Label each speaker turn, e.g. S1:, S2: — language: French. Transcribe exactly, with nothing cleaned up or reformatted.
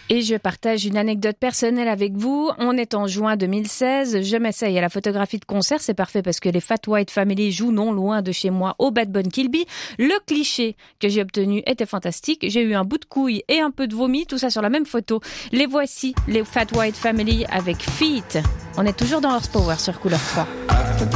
S1: Et je partage une anecdote personnelle avec vous. On est en juin deux mille seize. Je m'essaye à la photographie de concert. C'est parfait parce que les Fat White Family jouent non loin de chez moi au Bad Bun Kilby. Le cliché que j'ai obtenu était fantastique. J'ai eu un bout de couille et un peu de vomi. Tout ça sur la même photo. Les voici, les Fat White Family avec Feet. On est toujours dans Horsepower sur Couleur trois.